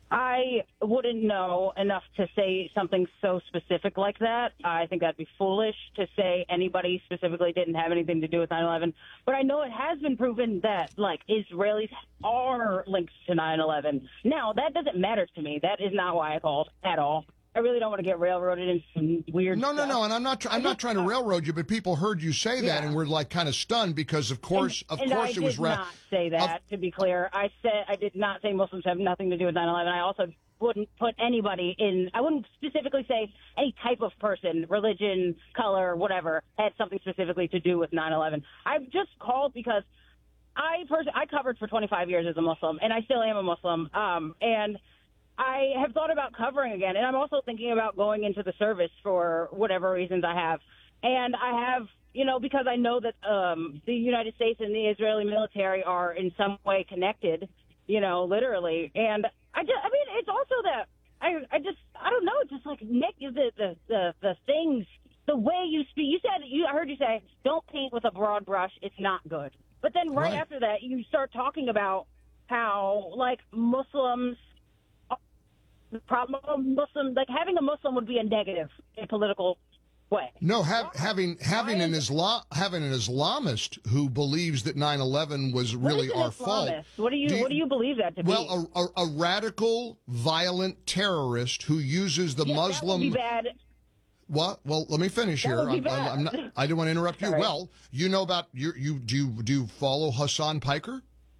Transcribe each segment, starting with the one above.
I wouldn't know enough to say something so specific like that. I think that'd be foolish to say anybody specifically didn't have anything to do with 9/11. But I know it has been proven that, like, Israelis are linked to 9/11. Now, that doesn't matter to me. That is not why I called at all. I really don't want to get railroaded into some weird stuff. No, and I'm not trying to railroad you, but people heard you say that and were like kind of stunned because of course it was. I did not say that. To be clear, I did not say Muslims have nothing to do with 9/11. I also wouldn't put anybody in. I wouldn't specifically say any type of person, religion, color, whatever, had something specifically to do with 9/11. I've just called because I covered for 25 years as a Muslim, and I still am a Muslim, and I have thought about covering again, and I'm also thinking about going into the service for whatever reasons I have. And I have, because I know that the United States and the Israeli military are in some way connected, literally. And it's also that I don't know, just like Nick, the things, the way you speak. You said, I heard you say, don't paint with a broad brush. It's not good. But then right after that, you start talking about how, like, Muslims. The problem of Muslim, like having a Muslim would be a negative in a political way. No, having an Islamist who believes that 9/11 was really our fault. What do you believe that to be? Well, a radical, violent terrorist who uses the Muslim. That would be bad. What? Well, let me finish here. I didn't want to interrupt you. Sorry. Well, you know about do you follow Hassan Piker?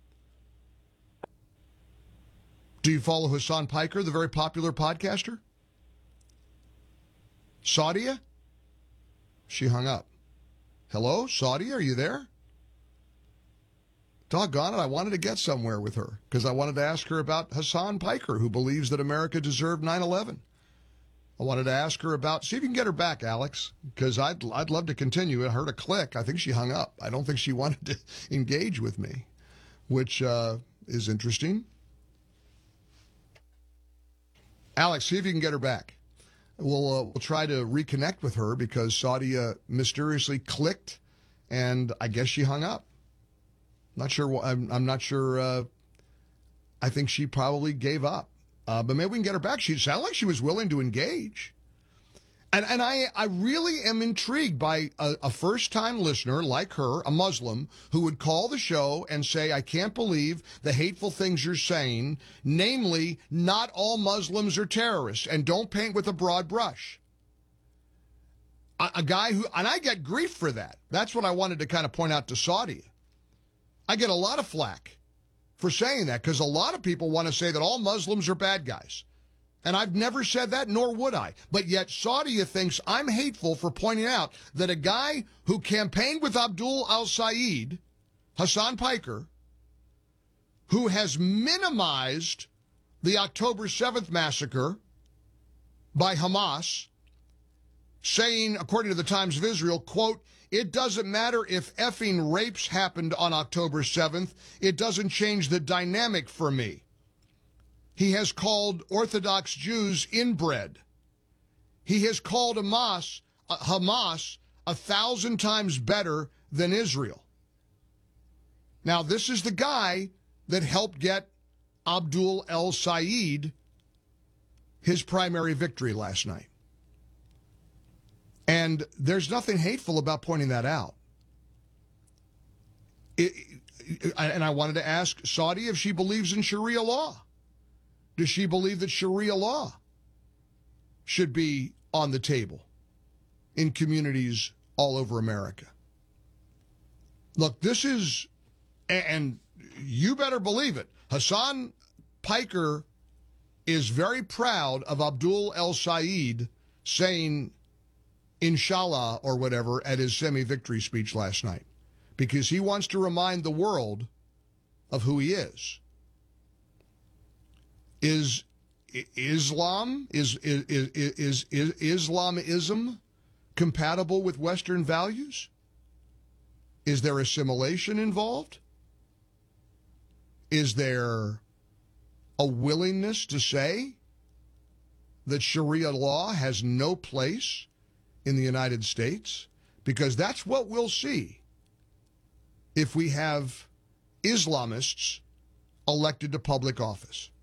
Do you follow Hassan Piker, the very popular podcaster? Saudia? She hung up. Hello, Saudia, are you there? Doggone it, I wanted to get somewhere with her because I wanted to ask her about Hassan Piker, who believes that America deserved 9/11. I wanted to ask her about, see if you can get her back, Alex, because I'd love to continue. I heard a click. I think she hung up. I don't think she wanted to engage with me, which is interesting. Alex, see if you can get her back. We'll try to reconnect with her because Saudia mysteriously clicked, and I guess she hung up. Not sure. I'm not sure. I think she probably gave up. But maybe we can get her back. She sounded like she was willing to engage. And I really am intrigued by a first-time listener like her, a Muslim, who would call the show and say, I can't believe the hateful things you're saying, namely, not all Muslims are terrorists, and don't paint with a broad brush. A guy who, and I get grief for that. That's what I wanted to kind of point out to Saudia. I get a lot of flack for saying that because a lot of people want to say that all Muslims are bad guys. And I've never said that, nor would I. But yet Saudia thinks I'm hateful for pointing out that a guy who campaigned with Abdul al-Said, Hassan Piker, who has minimized the October 7th massacre by Hamas, saying, according to the Times of Israel, quote, it doesn't matter if effing rapes happened on October 7th. It doesn't change the dynamic for me. He has called Orthodox Jews inbred. He has called Hamas 1,000 times better than Israel. Now, this is the guy that helped get Abdul al-Said his primary victory last night. And there's nothing hateful about pointing that out. And I wanted to ask Saudia if she believes in Sharia law. Does she believe that Sharia law should be on the table in communities all over America? Look, this is, and you better believe it, Hassan Piker is very proud of Abdul al-Said saying, Inshallah, or whatever, at his semi-victory speech last night, because he wants to remind the world of who he is. Is Islamism compatible with Western values? Is there assimilation involved? Is there a willingness to say that Sharia law has no place in the United States? Because that's what we'll see if we have Islamists elected to public office.